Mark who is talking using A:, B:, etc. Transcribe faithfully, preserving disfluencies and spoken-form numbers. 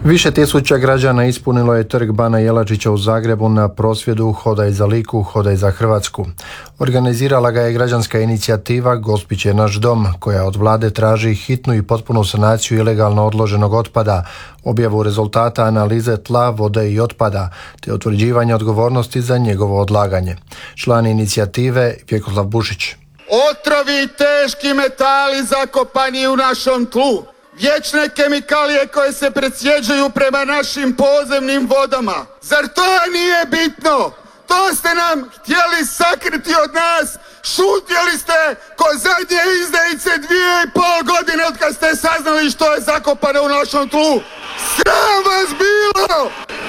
A: Više tisuća građana ispunilo je trg Bana Jelačića u Zagrebu na prosvjedu Hodaj za Liku, Hodaj za Hrvatsku. Organizirala ga je građanska inicijativa Gospić je naš dom, koja od vlade traži hitnu i potpunu sanaciju ilegalno odloženog otpada, objavu rezultata analize tla, vode i otpada, te utvrđivanje odgovornosti za njegovo odlaganje. Član inicijative Vjekoslav Bušić.
B: Otrovi i teški metali zakopani u našom tlu. Vječne kemikalije koje se presjeđuju prema našim podzemnim vodama. Zar to nije bitno? To ste nam htjeli sakriti od nas. Šutjeli ste ko zadnje izdajice dvije i pol godine od kad ste saznali što je zakopano u našom tlu. Sram vas bilo!